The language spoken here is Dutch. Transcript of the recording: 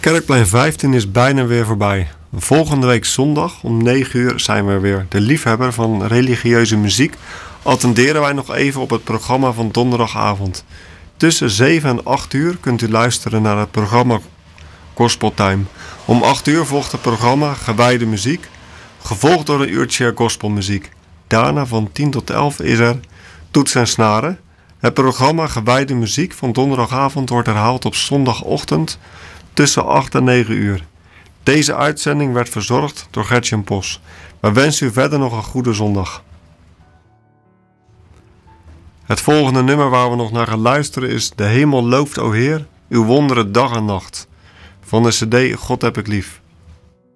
Kerkplein 15 is bijna weer voorbij. Volgende week zondag om 9 uur zijn we weer. De liefhebber van religieuze muziek attenderen wij nog even op het programma van donderdagavond. Tussen 7 en 8 uur kunt u luisteren naar het programma Gospel Time. Om 8 uur volgt het programma Gewijde Muziek, gevolgd door een uurtje gospelmuziek. Daarna van 10 tot 11 is er Toets en Snaren. Het programma Gewijde Muziek van donderdagavond wordt herhaald op zondagochtend tussen 8 en 9 uur. Deze uitzending werd verzorgd door Gertjen Pos. Wij wensen u verder nog een goede zondag. Het volgende nummer waar we nog naar gaan luisteren is De hemel looft, o Heer, uw wonderen dag en nacht. Van de cd God heb ik lief.